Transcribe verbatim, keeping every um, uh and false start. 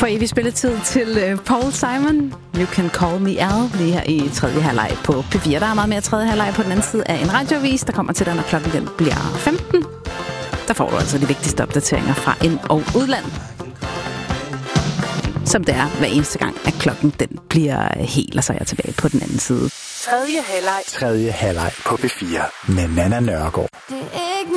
For evig spilletid til uh, Paul Simon. You Can Call Me Al, lige her i tredje halvleg på P fire. Der er meget mere tredje halvleg på den anden side af en radioavis, der kommer til dig, når klokken den bliver femten. Der får du altså de vigtigste opdateringer fra ind- og udland. Som det er hver eneste gang, at klokken den bliver helt, og så er jeg tilbage på den anden side. Tredje halvleg. Tredje halvleg på P fire med Nanna Nørgaard.